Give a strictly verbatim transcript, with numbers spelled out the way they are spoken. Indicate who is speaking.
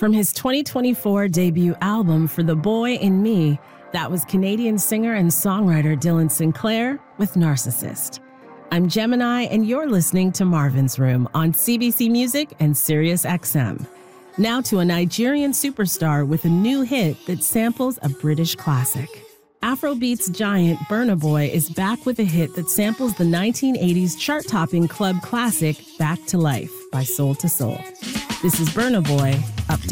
Speaker 1: From his twenty twenty-four debut album For the Boy in Me, that was Canadian singer and songwriter Dylan Sinclair with Narcissist. I'm Gemini, and you're listening to Marvin's Room on C B C Music and Sirius X M. Now to a Nigerian superstar with a new hit that samples a British classic. Afrobeats giant Burna Boy is back with a hit that samples the nineteen eighties chart-topping club classic Back to Life by Soul to Soul. This is Burna Boy, Uptown.